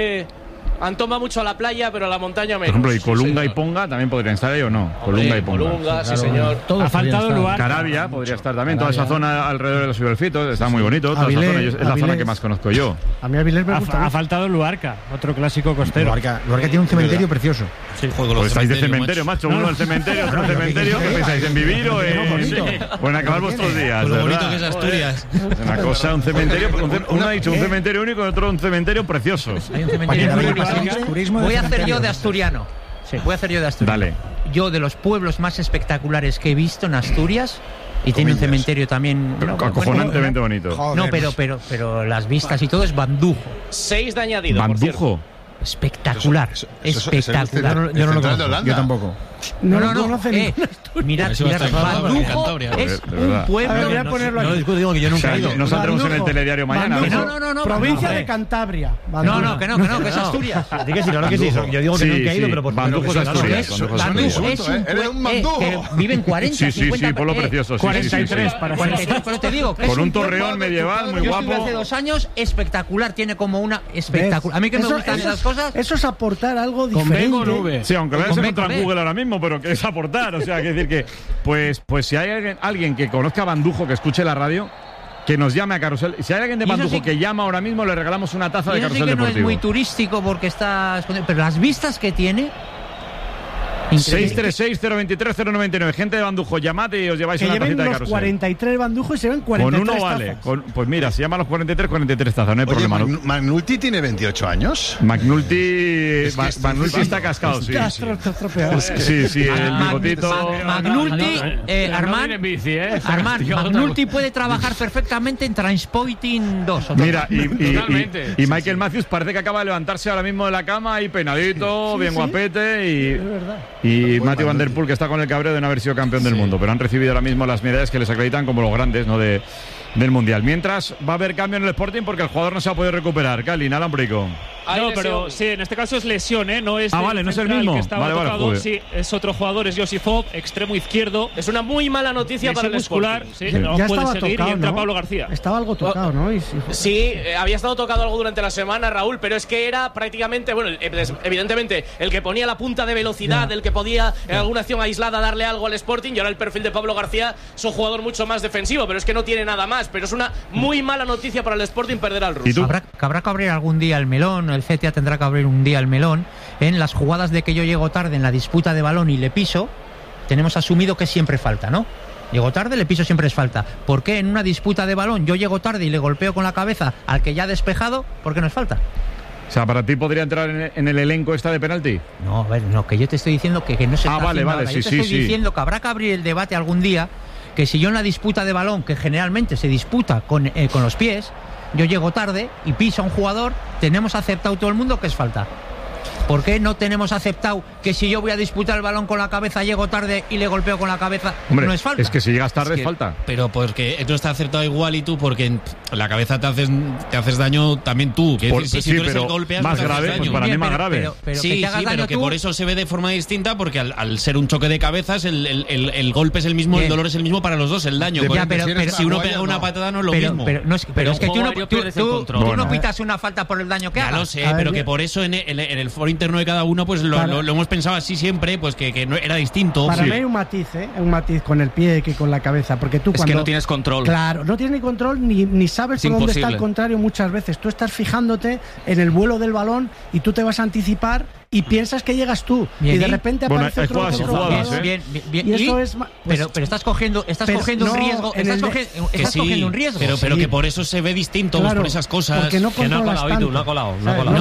Antón va mucho a la playa, pero a la montaña menos. Por ejemplo, y Colunga y Ponga también podrían estar ahí o no. Colunga y Ponga. Colunga, sí, señor. Ha faltado lugar. Carabia podría estar también. Toda esa zona alrededor de los Ciberfitos está muy bonito. Toda esa zona es la zona que más conozco yo. A mí Avilés me gusta. Ha faltado Luarca, otro clásico costero. Luarca tiene un cementerio precioso. Pues estáis de cementerio, macho. Uno del cementerio, otro del cementerio. ¿Qué pensáis? ¿En vivir o en acabar vuestros días? Lo bonito que es Asturias. Una cosa, un cementerio. Uno ha dicho un cementerio único y otro un cementerio precioso. Hay un cementerio único. Voy a hacer yo de asturiano. Dale. Yo de los pueblos más espectaculares que he visto en Asturias. Y tiene un cementerio también. Acojonantemente bonito. No, pero las vistas y todo es Bandujo. 6 de añadido. Bandujo. Espectacular. Espectacular. Yo no lo conozco. Yo tampoco. No. Mirad, Bandujo es un pueblo. Voy a ponerlo aquí. No discuto, que yo nunca he ido. No saldremos en el telediario mañana. No. Provincia de Cantabria. No, que es Asturias. Así que sí, claro que sí. Yo digo que nunca he ido, pero por Bandujo es Asturias. Bandujo es un pueblo que viven 40, 50... Sí, pueblo precioso. 43 para 43, pero te digo que con un torreón medieval muy guapo. Yo estuve hace 2 años, espectacular, tiene como una espectacular. A mí que me gustan esas cosas. Eso es aportar algo diferente. Sí, aunque vayas a encontrar en Google ahora mismo, pero que es aportar. O sea, que decir que, pues si hay alguien que conozca Bandujo, que escuche la radio, que nos llame a Carrusel. Si hay alguien de Bandujo que llama ahora mismo, le regalamos una taza de Carrusel Deportivo. No es muy turístico porque está escondido, pero las vistas que tiene. 636-023-099. Gente de Bandujo, llamad y os lleváis una tacita de Carrusel. 43 Bandujos y se ven 43 Con uno vale. Pues mira, se llaman los 43 tazas, no hay problema. ¿McNulty tiene 28 años? McNulty está cascado, sí. Sí, el bigotito. McNulty, Armand, McNulty puede trabajar perfectamente en Transporting 2. Mira, y Michael Matthews parece que acaba de levantarse ahora mismo de la cama ahí peinadito, bien guapete y Matthew Van Der Poel, que está con el cabreo de no haber sido campeón del mundo, pero han recibido ahora mismo las medallas que les acreditan como los grandes, ¿no?, del Mundial. Mientras va a haber cambio en el Sporting porque el jugador no se ha podido recuperar. Cali, nada, Brico. No, pero sí, en este caso es lesión, ¿eh? No es vale, no es el mismo. Que estaba tocado. Sí, es otro jugador, es Josifov, extremo izquierdo. Es una muy mala noticia para el muscular, Sporting. Sí, no ya puede seguir tocado, y entra ¿no? Pablo García. Estaba algo tocado, ¿no? Sí, había estado tocado algo durante la semana, Raúl, pero es que era prácticamente, bueno, evidentemente, el que ponía la punta de velocidad, el que podía en alguna acción aislada darle algo al Sporting, y ahora el perfil de Pablo García es un jugador mucho más defensivo, pero es que no tiene nada más. Pero es una muy mala noticia para el Sporting perder al ruso. Habrá que abrir algún día el melón, el CTA tendrá que abrir un día el melón. En las jugadas de que yo llego tarde en la disputa de balón y le piso, tenemos asumido que siempre falta, ¿no? Llego tarde, le piso, siempre es falta. ¿Por qué en una disputa de balón yo llego tarde y le golpeo con la cabeza al que ya ha despejado? ¿Por qué no es falta? O sea, ¿para ti podría entrar en el elenco esta de penalti? No, a ver, no, que yo te estoy diciendo que no se está vale, ahora. sí, yo te estoy diciendo que habrá que abrir el debate algún día, que si yo en la disputa de balón, que generalmente se disputa con los pies, yo llego tarde y piso a un jugador, tenemos aceptado todo el mundo que es falta. ¿Por qué no tenemos aceptado que si yo voy a disputar el balón con la cabeza, llego tarde y le golpeo con la cabeza, hombre, no es falta? Es que si llegas tarde es falta. Pero porque esto está acertado igual y tú, porque en la cabeza te haces daño también tú. Si tú eres el golpeas, más grave, pues para mí más grave. Sí, pero que por eso se ve de forma distinta, porque al ser un choque de cabezas, el golpe es el mismo, el dolor es el mismo para los dos, el daño. Pero si uno pega una patada no es lo mismo. Pero es que tú no pitas una falta por el daño que hagas. Ya lo sé, pero que por eso en el foro interno de cada uno, pues lo hemos pensado así siempre, pues que no era distinto. Para mí hay un matiz, un matiz con el pie que con la cabeza, porque tú cuando... Es que no tienes control. Claro, no tienes ni control ni sabes por dónde está el contrario muchas veces. Tú estás fijándote en el vuelo del balón y tú te vas a anticipar y piensas que llegas tú y de repente aparece otro jugador. Bien. Y eso es pero estás cogiendo un riesgo, estás cogiendo un riesgo. Pero que por eso se ve distinto, claro, por esas cosas. Porque no controlas tanto. No ha colado.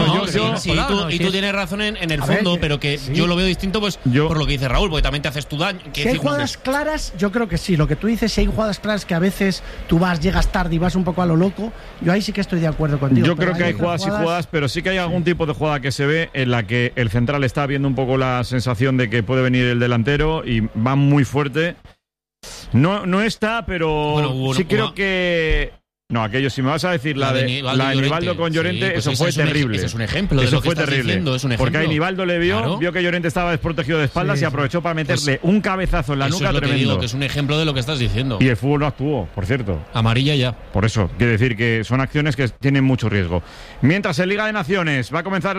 Y tú tienes razón en el fondo, pero que yo lo veo distinto, pues por lo que dice Raúl, porque también te haces tu daño. Si hay jugadas claras, yo creo que sí. Lo que tú dices, si hay jugadas claras que a veces tú llegas tarde y vas un poco a lo loco, yo ahí sí que estoy de acuerdo contigo. Yo creo que hay jugadas y jugadas, pero sí que hay algún tipo de jugada que se ve en la que el central está viendo un poco la sensación de que puede venir el delantero y va muy fuerte. No está, pero creo que No, aquello, si me vas a decir la de Nivaldo con Llorente, sí, pues eso fue terrible. Eso es un ejemplo de lo que fue estás terrible. diciendo, es un ejemplo. Porque ahí Nivaldo le vio que Llorente estaba desprotegido de espaldas y aprovechó para meterle un cabezazo en la nuca tremendo. Te digo, que es un ejemplo de lo que estás diciendo. Y el fútbol no actuó, por cierto. Amarilla ya. Por eso, quiere decir que son acciones que tienen mucho riesgo. Mientras en Liga de Naciones va a comenzar